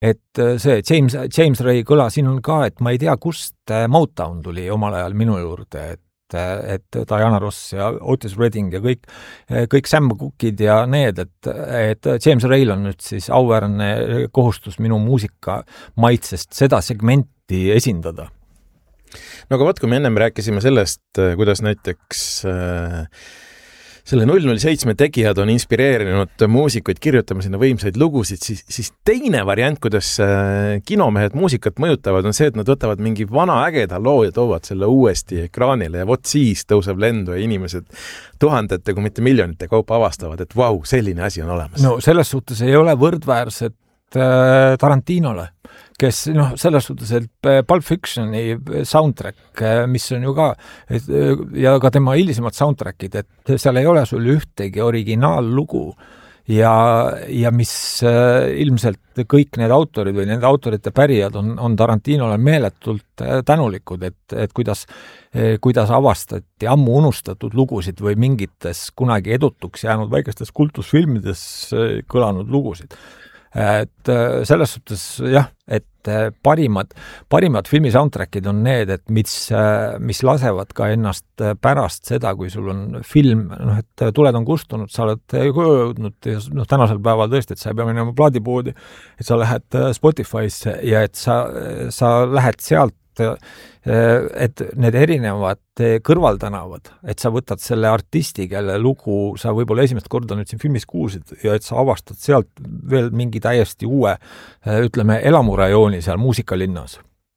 et see James Ray kõla siin on ka, et ma ei tea, kust Motown tuli omal ajal minu juurde, et Diana Ross ja Otis Redding ja kõik Sam Cookid ja need, et James Ray'l on nüüd siis auväärne kohustus minu muusika maitsest seda segmenti esindada. No aga võt, kui me ennem rääkisime sellest, kuidas näiteks selle 007 tegijad on inspireerinud muusikuid kirjutama sinna võimsaid lugusid, siis teine variant, kuidas kinomehed muusikat mõjutavad, on see, et nad võtavad mingi vana ägeda loo ja toovad selle uuesti ekraanile ja vot siis tõuseb lendu ja inimesed tuhandete, kui mitte miljonite kaupa avastavad, et vau, selline asi on olemas. No selles suhtes ei ole võrdväärset Tarantinole, kes selles suhtes, et Pulp Fictioni soundtrack, mis on ju ka, ja ka tema hilisemad soundtrackid, et seal ei ole sul ühtegi originaallugu ja mis ilmselt kõik need autorid või nende autorite pärijad on Tarantinole meeletult tänulikud, et kuidas avastati ammu unustatud lugusid või mingites kunagi edutuks jäänud väikestes kultusfilmides kõlanud lugusid. Et selles suhtes jah, et parimad filmi soundtrackid on need, et mis lasevad ka ennast pärast seda, kui sul on film, et tuled on kustunud, sa oled jõudnud ja tänasel päeval tõesti, et sa ei pea minema plaadipoodi, et sa lähed Spotify'sse ja et sa lähed sealt, et need erinevad kõrvaltänavad, et sa võtad selle artisti, kelle lugu sa võib-olla esimest korda nüüd siin filmis kuulsid ja et sa avastad sealt veel mingi täiesti uue, ütleme, elamurajooni seal muusikalinnas.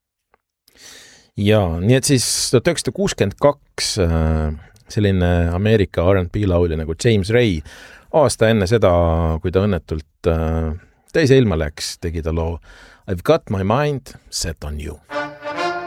Jaa, nii et siis 1962 selline Ameerika R&B laulja nagu James Ray aasta enne seda, kui ta õnnetult teise ilma läks, tegi ta loo I've got my mind set on you.